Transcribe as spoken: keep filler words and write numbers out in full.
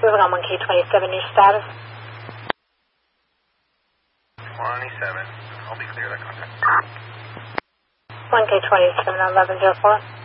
Moving on one K twenty-seven, your status? twenty-seven. I'll be clear that contact. one K twenty-seven, eleven oh four.